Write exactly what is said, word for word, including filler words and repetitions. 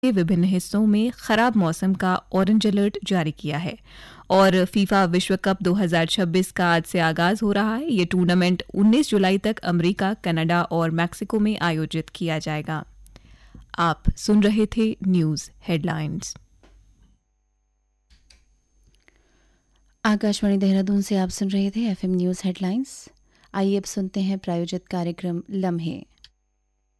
के विभिन्न हिस्सों में खराब मौसम का ऑरेंज अलर्ट जारी किया है और फीफा विश्व कप दो हज़ार छब्बीस का आज से आगाज हो रहा है। ये टूर्नामेंट उन्नीस जुलाई तक अमेरिका, कनाडा और मैक्सिको में आयोजित किया जाएगा। आप सुन रहे थे न्यूज़ हेडलाइंस। आकाशवाणी देहरादून से आप सुन रहे थे एफएम न्यूज़ हेडलाइंस। आइए अब सुनते हैं प्रायोजित कार्यक्रम लम्हे।